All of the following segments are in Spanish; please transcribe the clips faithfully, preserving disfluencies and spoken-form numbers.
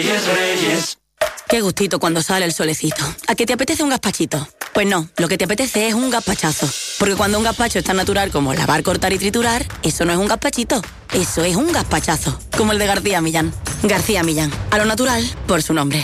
Qué gustito cuando sale el solecito. ¿A qué te apetece un gazpachito? Pues no, lo que te apetece es un gazpachazo. Porque cuando un gazpacho es tan natural como lavar, cortar y triturar, eso no es un gazpachito, eso es un gazpachazo. Como el de García Millán. García Millán, a lo natural por su nombre.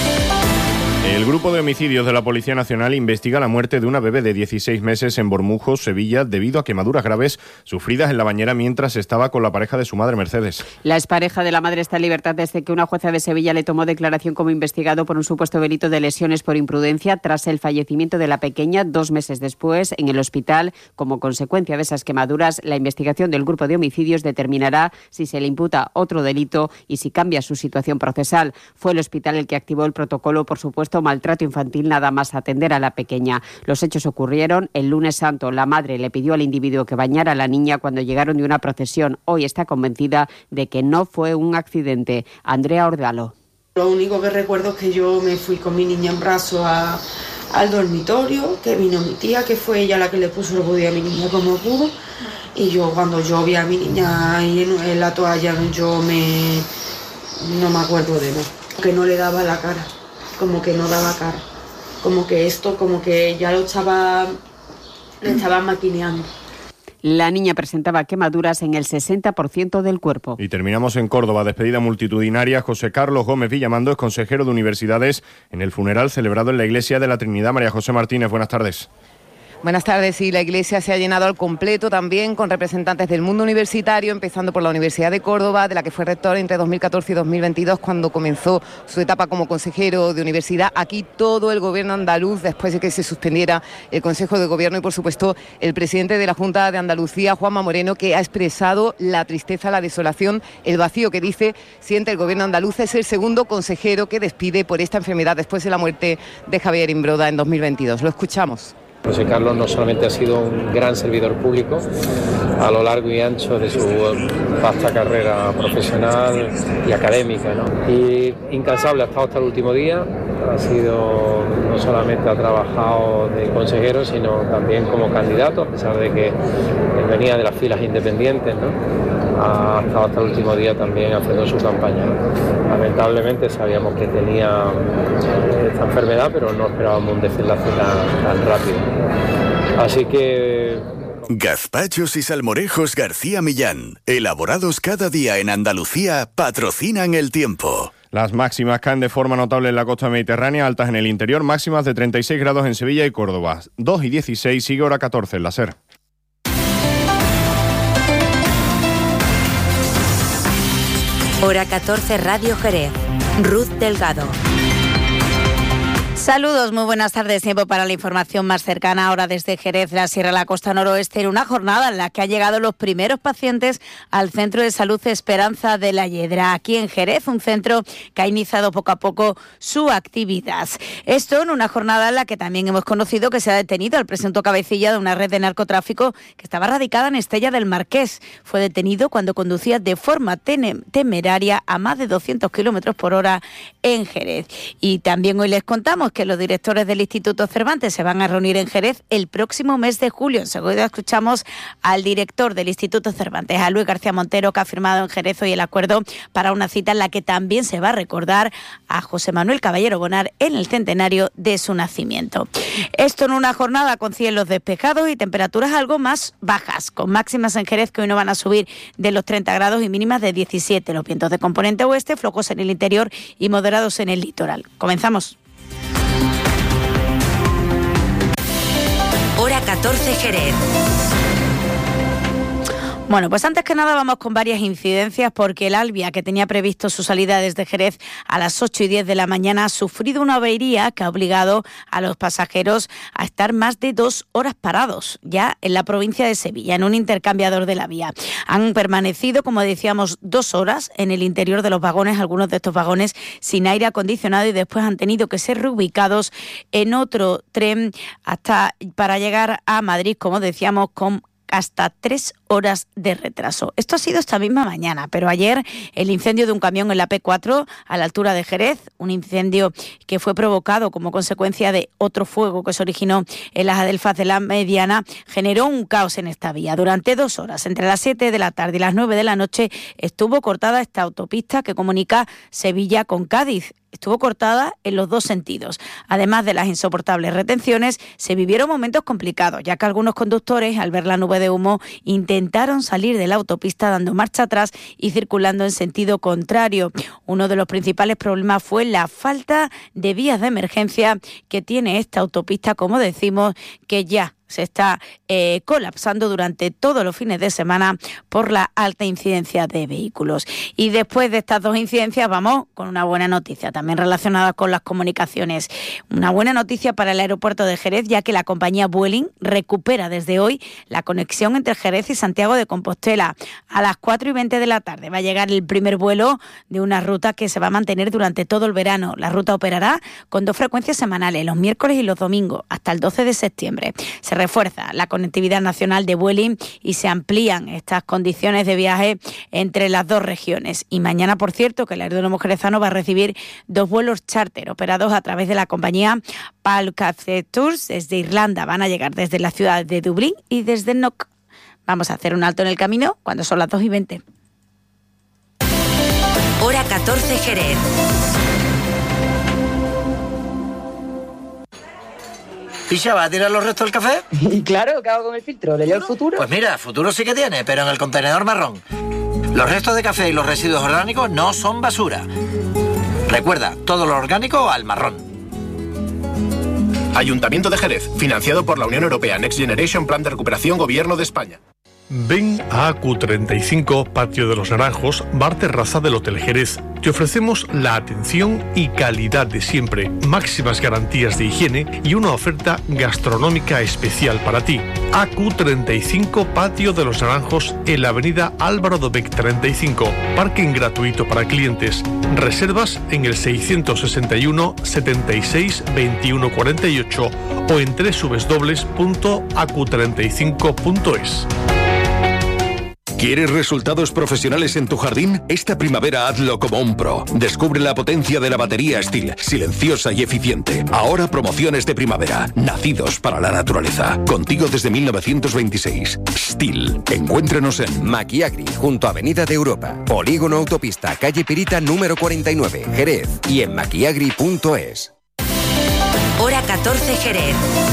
El grupo de homicidios de la Policía Nacional investiga la muerte de una bebé de dieciséis meses en Bormujos, Sevilla, debido a quemaduras graves sufridas en la bañera mientras estaba con la pareja de su madre, Mercedes. La expareja de la madre está en libertad desde que una jueza de Sevilla le tomó declaración como investigado por un supuesto delito de lesiones por imprudencia tras el fallecimiento de la pequeña dos meses después en el hospital. Como consecuencia de esas quemaduras, la investigación del grupo de homicidios determinará si se le imputa otro delito y si cambia su situación procesal. Fue el hospital el que activó el protocolo, por supuesto, maltrato infantil, nada más atender a la pequeña. Los hechos ocurrieron el lunes santo. La madre le pidió al individuo que bañara a la niña cuando llegaron de una procesión. Hoy está convencida de que no fue un accidente. Andrea Ordalo. Lo único que recuerdo es que yo me fui con mi niña en brazos a, al dormitorio, que vino mi tía, que fue ella la que le puso el body a mi niña como pudo. Y yo cuando yo vi a mi niña ahí en, en la toalla, yo me... no me acuerdo de nada. Que no le daba la cara. Como que no daba cara, como que esto, como que ya lo estaba, lo estaba maquineando. La niña presentaba quemaduras en el sesenta por ciento del cuerpo. Y terminamos en Córdoba. Despedida multitudinaria. José Carlos Gómez Villamando es consejero de universidades en el funeral celebrado en la Iglesia de la Trinidad. María José Martínez, buenas tardes. Buenas tardes. Sí, la iglesia se ha llenado al completo también con representantes del mundo universitario, empezando por la Universidad de Córdoba, de la que fue rector entre dos mil catorce y dos mil veintidós, cuando comenzó su etapa como consejero de universidad. Aquí todo el gobierno andaluz, después de que se suspendiera el Consejo de Gobierno, y por supuesto el presidente de la Junta de Andalucía, Juanma Moreno, que ha expresado la tristeza, la desolación, el vacío que dice siente el gobierno andaluz. Es el segundo consejero que despide por esta enfermedad después de la muerte de Javier Imbroda en dos mil veintidós. Lo escuchamos. José Carlos no solamente ha sido un gran servidor público a lo largo y ancho de su vasta carrera profesional y académica, ¿no? Y incansable, ha estado hasta el último día, ha sido, no solamente ha trabajado de consejero, sino también como candidato, a pesar de que él venía de las filas independientes, ¿no? Ha estado hasta el último día también haciendo su campaña. Lamentablemente sabíamos que tenía esta enfermedad, pero no esperábamos un desenlace tan, tan rápido. Así que... Gazpachos y salmorejos García Millán, elaborados cada día en Andalucía, patrocinan el tiempo. Las máximas caen de forma notable en la costa mediterránea, altas en el interior, máximas de treinta y seis grados en Sevilla y Córdoba. dos y dieciséis, sigue hora catorce en la SER. Hora catorce, Radio Jerez. Ruth Delgado. Saludos, muy buenas tardes. Tiempo para la información más cercana ahora desde Jerez, la Sierra de la Costa Noroeste, en una jornada en la que han llegado los primeros pacientes al Centro de Salud Esperanza de la Yedra, aquí en Jerez, un centro que ha iniciado poco a poco su actividad. Esto en una jornada en la que también hemos conocido que se ha detenido al presunto cabecilla de una red de narcotráfico que estaba radicada en Estella del Marqués. Fue detenido cuando conducía de forma temeraria a más de doscientos kilómetros por hora en Jerez. Y también hoy les contamos que los directores del Instituto Cervantes se van a reunir en Jerez el próximo mes de julio. Enseguida escuchamos al director del Instituto Cervantes, a Luis García Montero, que ha firmado en Jerez hoy el acuerdo para una cita en la que también se va a recordar a José Manuel Caballero Bonar en el centenario de su nacimiento. Esto en una jornada con cielos despejados y temperaturas algo más bajas, con máximas en Jerez que hoy no van a subir de los treinta grados y mínimas de diecisiete. Los vientos de componente oeste, flojos en el interior y moderados en el litoral. Comenzamos. Hora catorce, Jerez. Bueno, pues antes que nada vamos con varias incidencias porque el Albia, que tenía previsto su salida desde Jerez a las ocho y diez de la mañana, ha sufrido una avería que ha obligado a los pasajeros a estar más de dos horas parados ya en la provincia de Sevilla, en un intercambiador de la vía. Han permanecido, como decíamos, dos horas en el interior de los vagones, algunos de estos vagones sin aire acondicionado, y después han tenido que ser reubicados en otro tren hasta para llegar a Madrid, como decíamos, con hasta tres horas de retraso. Esto ha sido esta misma mañana, pero ayer el incendio de un camión en la P cuatro a la altura de Jerez, un incendio que fue provocado como consecuencia de otro fuego que se originó en las adelfas de la Mediana, generó un caos en esta vía. Durante dos horas, entre las siete de la tarde y las nueve de la noche, estuvo cortada esta autopista que comunica Sevilla con Cádiz. Estuvo cortada en los dos sentidos. Además de las insoportables retenciones, se vivieron momentos complicados, ya que algunos conductores, al ver la nube de humo, intentaron salir de la autopista dando marcha atrás y circulando en sentido contrario. Uno de los principales problemas fue la falta de vías de emergencia que tiene esta autopista, como decimos, que ya se está eh, colapsando durante todos los fines de semana por la alta incidencia de vehículos. Y después de estas dos incidencias vamos con una buena noticia, también relacionada con las comunicaciones. Una buena noticia para el aeropuerto de Jerez, ya que la compañía Vueling recupera desde hoy la conexión entre Jerez y Santiago de Compostela. A las cuatro y veinte de la tarde va a llegar el primer vuelo de una ruta que se va a mantener durante todo el verano. La ruta operará con dos frecuencias semanales, los miércoles y los domingos, hasta el doce de septiembre. Se refuerza la conectividad nacional de Vueling y se amplían estas condiciones de viaje entre las dos regiones. Y mañana, por cierto, que el aeródromo jerezano va a recibir dos vuelos charter operados a través de la compañía Palcace Tours desde Irlanda. Van a llegar desde la ciudad de Dublín y desde Knock. Vamos a hacer un alto en el camino cuando son las dos y veinte. Hora catorce, Jerez. Picha, ¿va a tirar los restos del café? Y claro, ¿qué hago con el filtro? ¿Le llevo el futuro? Pues mira, futuro sí que tiene, pero en el contenedor marrón. Los restos de café y los residuos orgánicos no son basura. Recuerda, todo lo orgánico al marrón. Ayuntamiento de Jerez, financiado por la Unión Europea Next Generation Plan de Recuperación Gobierno de España. Ven a A Q treinta y cinco, Patio de los Naranjos, bar terraza del Hotel Jerez. Te ofrecemos la atención y calidad de siempre, máximas garantías de higiene y una oferta gastronómica especial para ti. A Q treinta y cinco, Patio de los Naranjos, en la avenida Álvaro Dobech treinta y cinco. Parking gratuito para clientes. Reservas en el seiscientos sesenta y uno, setenta y seis, veintiuno cuarenta y ocho o en doble u doble u doble u punto a q treinta y cinco punto es. ¿Quieres resultados profesionales en tu jardín? Esta primavera hazlo como un pro. Descubre la potencia de la batería Stihl, silenciosa y eficiente. Ahora promociones de primavera, nacidos para la naturaleza. Contigo desde mil novecientos veintiséis. Stihl. Encuéntranos en Maquiagri, junto a Avenida de Europa. Polígono Autopista, calle Pirita número cuarenta y nueve, Jerez. Y en maquiagri punto es. Hora catorce, Jerez.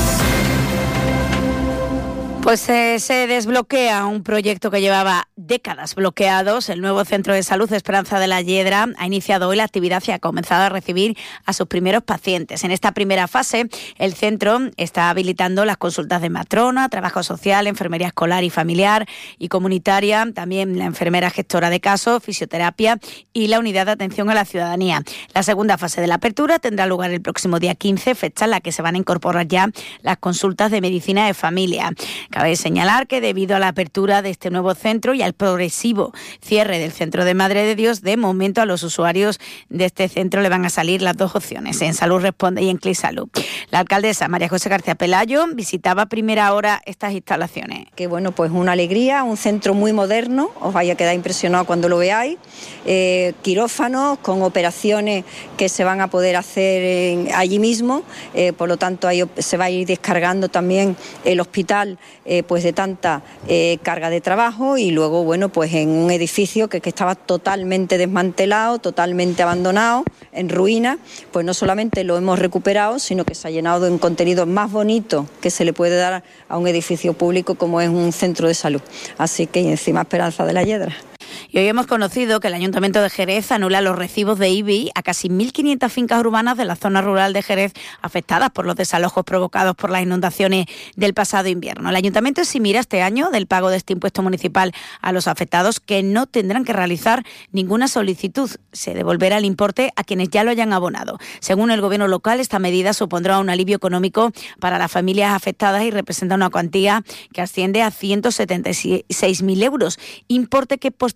Pues eh, se desbloquea un proyecto que llevaba décadas bloqueados. El nuevo Centro de Salud Esperanza de la Hiedra ha iniciado hoy la actividad y ha comenzado a recibir a sus primeros pacientes. En esta primera fase, el centro está habilitando las consultas de matrona, trabajo social, enfermería escolar y familiar y comunitaria, también la enfermera gestora de casos, fisioterapia y la unidad de atención a la ciudadanía. La segunda fase de la apertura tendrá lugar el próximo día quince, fecha en la que se van a incorporar ya las consultas de medicina de familia. Cabe señalar que debido a la apertura de este nuevo centro y al progresivo cierre del Centro de Madre de Dios, de momento a los usuarios de este centro le van a salir las dos opciones, en Salud Responde y en ClíSalud. La alcaldesa María José García Pelayo visitaba a primera hora estas instalaciones. Que bueno, pues una alegría, un centro muy moderno, os vaya a quedar impresionado cuando lo veáis, eh, quirófanos con operaciones que se van a poder hacer en, allí mismo, eh, por lo tanto ahí se va a ir descargando también el hospital Eh, pues de tanta eh, carga de trabajo y luego, bueno, pues en un edificio que, que estaba totalmente desmantelado, totalmente abandonado, en ruina, pues no solamente lo hemos recuperado, sino que se ha llenado de un contenido más bonito que se le puede dar a un edificio público como es un centro de salud. Así que encima Esperanza de la Hiedra. Y hoy hemos conocido que el Ayuntamiento de Jerez anula los recibos de I B I a casi mil quinientas fincas urbanas de la zona rural de Jerez afectadas por los desalojos provocados por las inundaciones del pasado invierno. El Ayuntamiento eximiera este año del pago de este impuesto municipal a los afectados, que no tendrán que realizar ninguna solicitud. Se devolverá el importe a quienes ya lo hayan abonado. Según el Gobierno local, esta medida supondrá un alivio económico para las familias afectadas y representa una cuantía que asciende a ciento setenta y seis mil euros, importe que posteriormente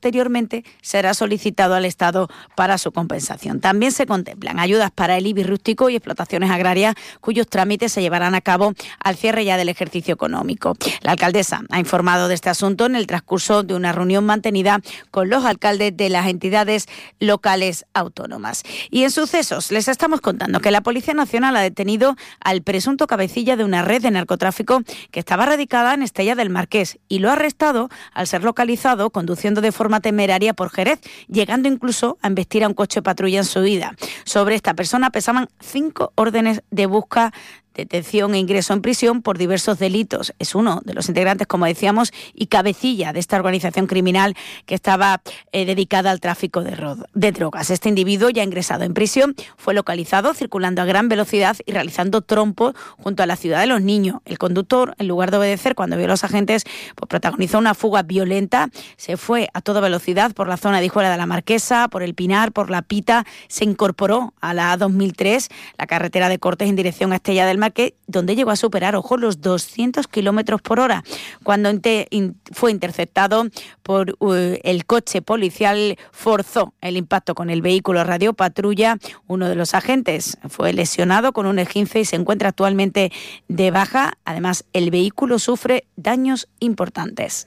posteriormente será solicitado al Estado para su compensación. También se contemplan ayudas para el I B I rústico y explotaciones agrarias cuyos trámites se llevarán a cabo al cierre ya del ejercicio económico. La alcaldesa ha informado de este asunto en el transcurso de una reunión mantenida con los alcaldes de las entidades locales autónomas. Y en sucesos les estamos contando que la Policía Nacional ha detenido al presunto cabecilla de una red de narcotráfico que estaba radicada en Estella del Marqués y lo ha arrestado al ser localizado conduciendo de forma temeraria por Jerez, llegando incluso a embestir a un coche patrulla en su huida. Sobre esta persona pesaban cinco órdenes de busca, detención e ingreso en prisión por diversos delitos. Es uno de los integrantes, como decíamos, y cabecilla de esta organización criminal que estaba eh, dedicada al tráfico de, de drogas. Este individuo, ya ingresado en prisión, fue localizado circulando a gran velocidad y realizando trompos junto a la Ciudad de los Niños. El conductor, en lugar de obedecer cuando vio a los agentes, pues protagonizó una fuga violenta. Se fue a toda velocidad por la zona de Hijuela de la Marquesa, por el Pinar, por la Pita. Se incorporó a la A dos mil tres, la carretera de Cortes en dirección a Estella del Marqués, donde llegó a superar, ojo, los doscientos kilómetros por hora. Cuando inter, in, fue interceptado por uh, el coche policial, forzó el impacto con el vehículo radiopatrulla. Uno de los agentes fue lesionado con un esguince y se encuentra actualmente de baja. Además, el vehículo sufre daños importantes.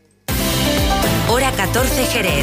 Hora catorce, Jerez.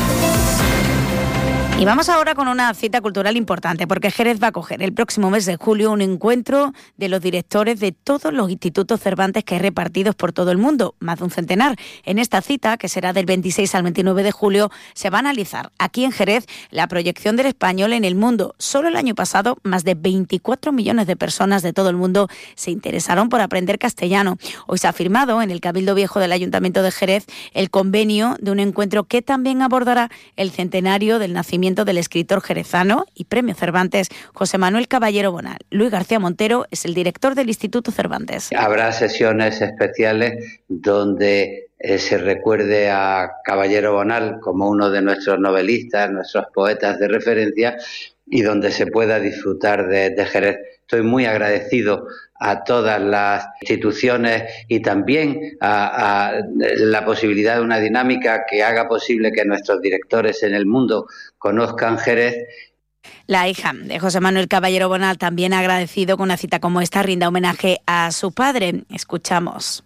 Y vamos ahora con una cita cultural importante, porque Jerez va a acoger el próximo mes de julio un encuentro de los directores de todos los institutos Cervantes que hay repartidos por todo el mundo, más de un centenar. En esta cita, que será del veintiséis al veintinueve de julio, se va a analizar aquí en Jerez la proyección del español en el mundo. Solo el año pasado, más de veinticuatro millones de personas de todo el mundo se interesaron por aprender castellano. Hoy se ha firmado en el Cabildo Viejo del Ayuntamiento de Jerez el convenio de un encuentro que también abordará el centenario del nacimiento del escritor jerezano y Premio Cervantes José Manuel Caballero Bonal. Luis García Montero es el director del Instituto Cervantes. Habrá sesiones especiales donde eh, se recuerde a Caballero Bonal como uno de nuestros novelistas, nuestros poetas de referencia, y donde se pueda disfrutar de, de Jerez. Estoy muy agradecido a todas las instituciones y también a, a la posibilidad de una dinámica que haga posible que nuestros directores en el mundo conozcan Jerez. La hija de José Manuel Caballero Bonal también ha agradecido que una cita como esta rinda homenaje a su padre. Escuchamos.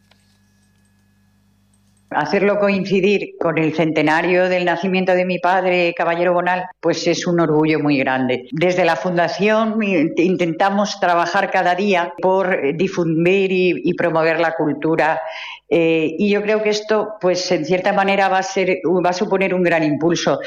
Hacerlo coincidir con el centenario del nacimiento de mi padre, Caballero Bonal, pues es un orgullo muy grande. Desde la Fundación intentamos trabajar cada día por difundir y, y promover la cultura, eh, y yo creo que esto, pues en cierta manera, va a ser, va a suponer un gran impulso.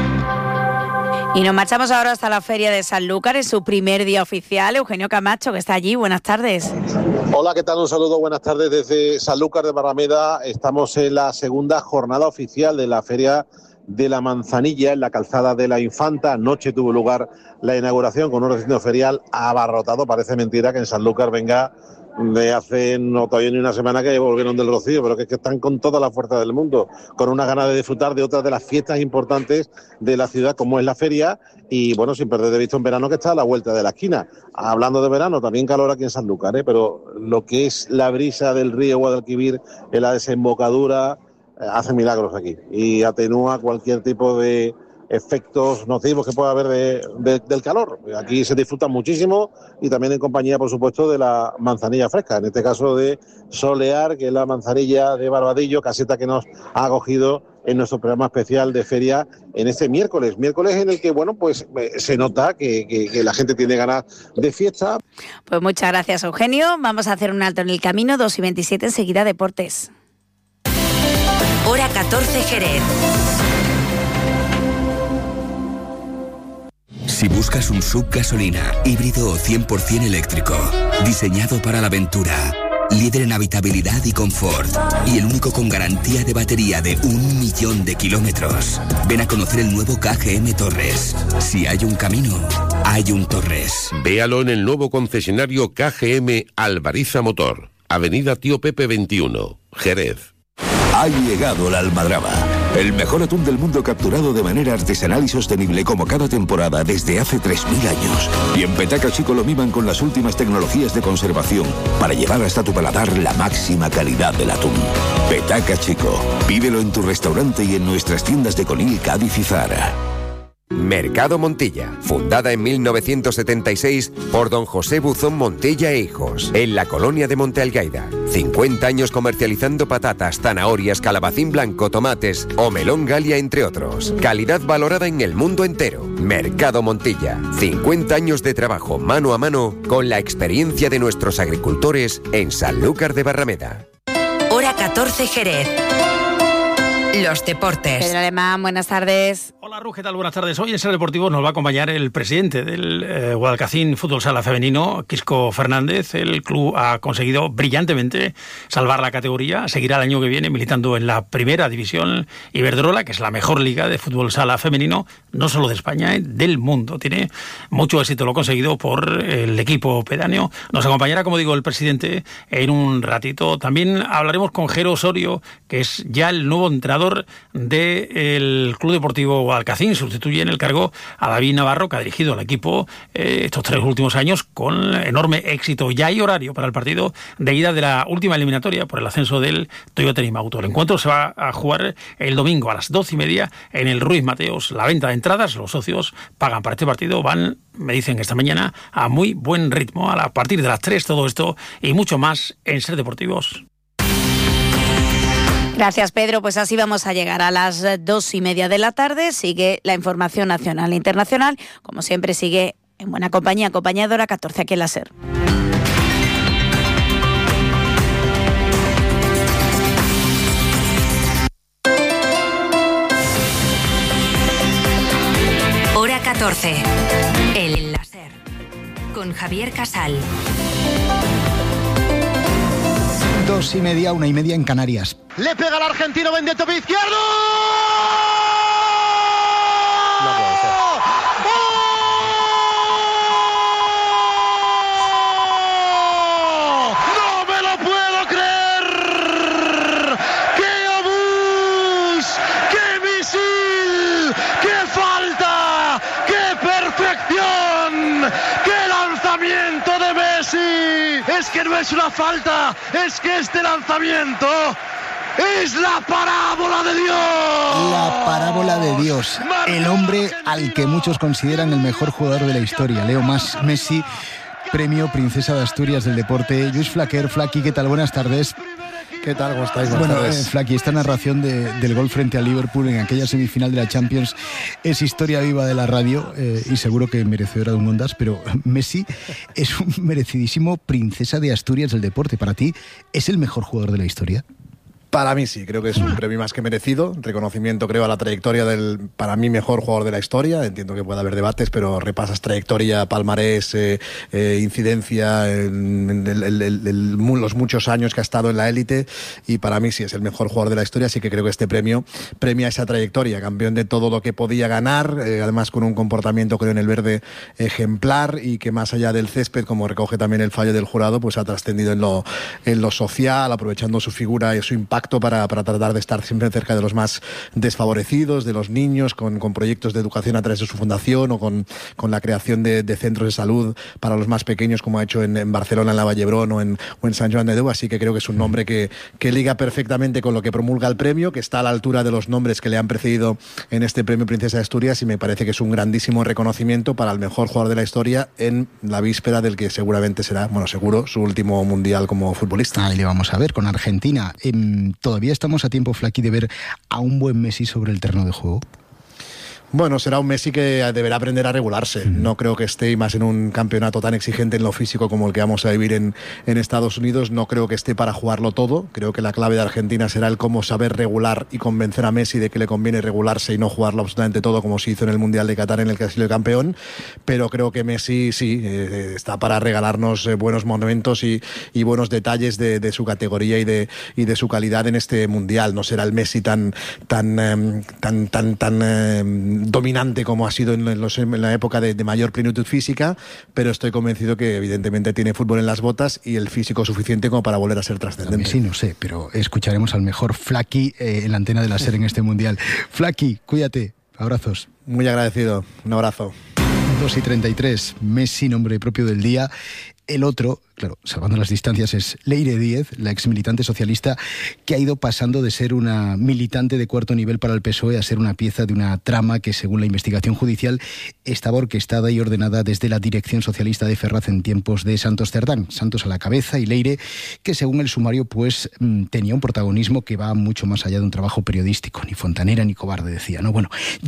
Y nos marchamos ahora hasta la Feria de Sanlúcar, en su primer día oficial. Eugenio Camacho, que está allí. Buenas tardes. Hola, ¿qué tal? Un saludo, buenas tardes desde Sanlúcar de Barrameda. Estamos en la segunda jornada oficial de la Feria de la Manzanilla, en la calzada de la Infanta. Anoche tuvo lugar la inauguración con un recinto ferial abarrotado. Parece mentira que en Sanlúcar venga de hace no todavía ni una semana que volvieron del Rocío, pero que es que están con toda la fuerza del mundo, con una ganas de disfrutar de otras de las fiestas importantes de la ciudad, como es la feria, y bueno, sin perder de vista un verano que está a la vuelta de la esquina. Hablando de verano, también calor aquí en Sanlúcar, ¿eh? Pero lo que es la brisa del río Guadalquivir en la desembocadura eh, hace milagros aquí y atenúa cualquier tipo de efectos nocivos que pueda haber de, de, del calor. Aquí se disfruta muchísimo y también en compañía, por supuesto, de la manzanilla fresca, en este caso de Solear, que es la manzanilla de Barbadillo, caseta que nos ha acogido en nuestro programa especial de feria en este miércoles, miércoles en el que, bueno, pues se nota que, que, que la gente tiene ganas de fiesta. Pues muchas gracias, Eugenio. Vamos a hacer un alto en el camino, dos y veintisiete, enseguida deportes. Hora catorce, Jerez. Si buscas un sub gasolina, híbrido o cien por ciento eléctrico, diseñado para la aventura, líder en habitabilidad y confort, y el único con garantía de batería de un millón de kilómetros, ven a conocer el nuevo K G M Torres. Si hay un camino, hay un Torres. Véalo en el nuevo concesionario K G M Alvariza Motor, Avenida Tío Pepe veintiuno, Jerez. Ha llegado la almadraba, El mejor atún del mundo capturado de manera artesanal y sostenible como cada temporada desde hace tres mil años. Y en Petaca Chico lo miman con las últimas tecnologías de conservación para llevar hasta tu paladar la máxima calidad del atún. Petaca Chico. Pídelo en tu restaurante y en nuestras tiendas de Conil, Cádiz y Zara. Mercado Montilla, fundada en mil novecientos setenta y seis por don José Buzón Montilla e Hijos, en la colonia de Monte Algaida. cincuenta años comercializando patatas, zanahorias, calabacín blanco, tomates o melón Galia, entre otros. Calidad valorada en el mundo entero. Mercado Montilla, cincuenta años de trabajo mano a mano con la experiencia de nuestros agricultores en Sanlúcar de Barrameda. Hora catorce, Jerez. Los deportes. Pedro Alemán, buenas tardes. Hola, Ru, ¿qué tal? Buenas tardes. Hoy en Ser Deportivo nos va a acompañar el presidente del eh, Guadalcacín Fútbol Sala Femenino, Quisco Fernández. El club ha conseguido brillantemente salvar la categoría. Seguirá el año que viene militando en la primera división Iberdrola, que es la mejor liga de fútbol sala femenino, no solo de España, eh, del mundo. Tiene mucho éxito lo conseguido por el equipo pedáneo. Nos acompañará, como digo, el presidente en un ratito. También hablaremos con Jero Osorio, que es ya el nuevo entrenador del Club Deportivo Guadalcacín. Sustituye en el cargo a David Navarro, que ha dirigido al equipo eh, estos tres últimos años con enorme éxito. Ya hay horario para el partido de ida de la última eliminatoria por el ascenso del Toyota Nimauto. El encuentro se va a jugar el domingo a las doce y media en el Ruiz Mateos. La venta de entradas, los socios pagan para este partido, van, me dicen esta mañana, a muy buen ritmo. A partir de las tres, todo esto y mucho más en Ser Deportivos. Gracias, Pedro. Pues así vamos a llegar a las dos y media de la tarde. Sigue la información nacional e internacional. Como siempre, sigue en buena compañía, acompañado Hora catorce aquí en la SER. Hora catorce. El la SER. Con Javier Casal. Dos y media, una y media en Canarias. Le pega al argentino, vende tope izquierdo. No puede ser. ¡Oh! ¡No me lo puedo creer! ¡Qué obús! ¡Qué misil! ¡Qué falta! ¡Qué perfección! ¡Qué lanzamiento de Messi! Es que no es una falta, es que este lanzamiento es la parábola de Dios. La parábola de Dios. El hombre al que muchos consideran el mejor jugador de la historia. Leo Más Messi, premio Princesa de Asturias del Deporte. Luis Flaquer, Flaqui, ¿qué tal? Buenas tardes. ¿Qué tal? ¿Cómo estáis? Buenas bueno, tardes. Eh, Flaqui, esta narración de, del gol frente a Liverpool en aquella semifinal de la Champions es historia viva de la radio eh, y seguro que merecedora de un Ondas, pero Messi es un merecidísimo Princesa de Asturias del Deporte. ¿Para ti es el mejor jugador de la historia? Para mí sí, creo que es un premio más que merecido, reconocimiento creo a la trayectoria del, para mí, mejor jugador de la historia. Entiendo que puede haber debates, pero repasas trayectoria, palmarés, eh, eh, incidencia, en, en, en, en, en los muchos años que ha estado en la élite, y para mí sí es el mejor jugador de la historia, así que creo que este premio premia esa trayectoria, campeón de todo lo que podía ganar, eh, además con un comportamiento, creo, en el verde ejemplar, y que más allá del césped, como recoge también el fallo del jurado, pues ha trascendido en lo, en lo social, aprovechando su figura y su impacto Para, para tratar de estar siempre cerca de los más desfavorecidos, de los niños, con, con proyectos de educación a través de su fundación, o con, con la creación de, de centros de salud para los más pequeños, como ha hecho en, en Barcelona, en la Vallebrón, o en, o en San Joan de Déu. Así que creo que es un nombre que, que liga perfectamente con lo que promulga el premio, que está a la altura de los nombres que le han precedido en este premio Princesa de Asturias, y me parece que es un grandísimo reconocimiento para el mejor jugador de la historia en la víspera del que seguramente será, bueno, seguro, su último mundial como futbolista. Ahí le vamos a ver con Argentina. Eh, ¿Todavía estamos a tiempo, Flaqui, de ver a un buen Messi sobre el terreno de juego? Bueno, será un Messi que deberá aprender a regularse. Mm. No creo que esté, y más en un campeonato tan exigente en lo físico como el que vamos a vivir en, en Estados Unidos, no creo que esté para jugarlo todo. Creo que la clave de Argentina será el cómo saber regular y convencer a Messi de que le conviene regularse y no jugarlo absolutamente todo, como se hizo en el Mundial de Qatar, en el que ha sido campeón. Pero creo que Messi sí eh, está para regalarnos eh, buenos momentos y, y buenos detalles de, de su categoría y de, y de su calidad en este Mundial. No será el Messi tan tan eh, tan tan tan eh, dominante como ha sido en, los, en la época de, de mayor plenitud física, pero estoy convencido que evidentemente tiene fútbol en las botas y el físico suficiente como para volver a ser trascendente. Sí, no sé, pero escucharemos al mejor Flaky eh, en la antena de la SER en este Mundial. Flaky, cuídate. Abrazos. Muy agradecido. Un abrazo. dos y treinta y tres. Messi, nombre propio del día. El otro, claro, salvando las distancias, es Leire Díez, la ex militante socialista, que ha ido pasando de ser una militante de cuarto nivel para el P S O E a ser una pieza de una trama que, según la investigación judicial, estaba orquestada y ordenada desde la dirección socialista de Ferraz en tiempos de Santos Cerdán. Santos a la cabeza y Leire, que según el sumario, pues tenía un protagonismo que va mucho más allá de un trabajo periodístico. Ni fontanera ni cobarde, decía, ¿no? Bueno,